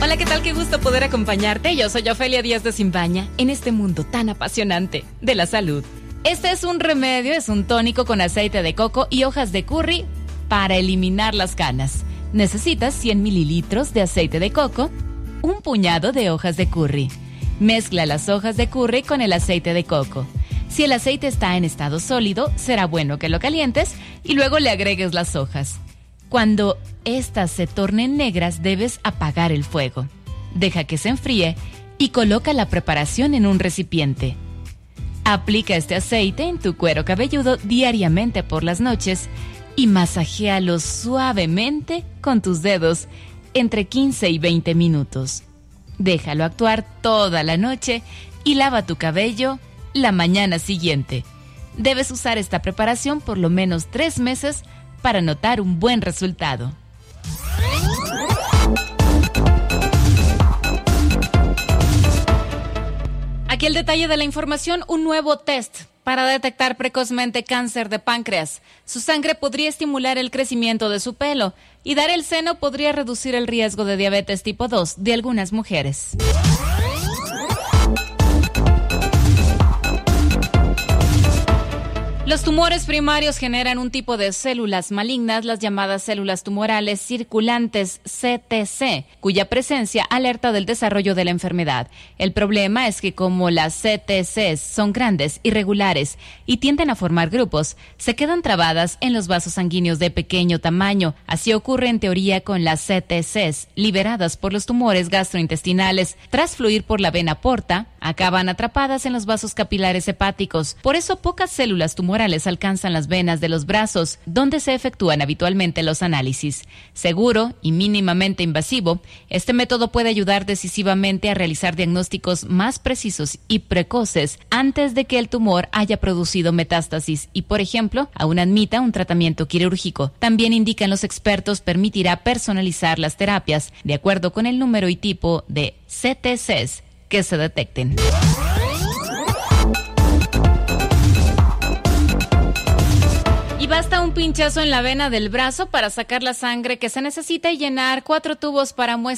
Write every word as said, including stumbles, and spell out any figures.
Hola, ¿qué tal? Qué gusto poder acompañarte. Yo soy Ofelia Díaz de Simbaña en este mundo tan apasionante de la salud. Este es un remedio, es un tónico con aceite de coco y hojas de curry para eliminar las canas. Necesitas cien mililitros de aceite de coco, un puñado de hojas de curry. Mezcla las hojas de curry con el aceite de coco. Si el aceite está en estado sólido, será bueno que lo calientes y luego le agregues las hojas. Cuando estas se tornen negras, debes apagar el fuego. Deja que se enfríe y coloca la preparación en un recipiente. Aplica este aceite en tu cuero cabelludo diariamente por las noches y masajéalo suavemente con tus dedos entre quince y veinte minutos. Déjalo actuar toda la noche y lava tu cabello la mañana siguiente. Debes usar esta preparación por lo menos tres meses para notar un buen resultado. Aquí el detalle de la información, un nuevo test para detectar precozmente cáncer de páncreas. Su sangre podría estimular el crecimiento de su pelo y dar el seno podría reducir el riesgo de diabetes tipo dos de algunas mujeres. Los tumores primarios generan un tipo de células malignas, las llamadas células tumorales circulantes C T C, cuya presencia alerta del desarrollo de la enfermedad. El problema es que como las C T Cs son grandes, irregulares y tienden a formar grupos, se quedan trabadas en los vasos sanguíneos de pequeño tamaño. Así ocurre en teoría con las C T Cs, liberadas por los tumores gastrointestinales. Tras fluir por la vena porta, acaban atrapadas en los vasos capilares hepáticos. Por eso pocas células tumorales alcanzan las venas de los brazos, donde se efectúan habitualmente los análisis. Seguro y mínimamente invasivo, este método puede ayudar decisivamente a realizar diagnósticos más precisos y precoces antes de que el tumor haya producido metástasis y, por ejemplo, aún admita un tratamiento quirúrgico. También indican los expertos, permitirá personalizar las terapias de acuerdo con el número y tipo de C T Cs que se detecten. Y basta un pinchazo en la vena del brazo para sacar la sangre que se necesita y llenar cuatro tubos para muestra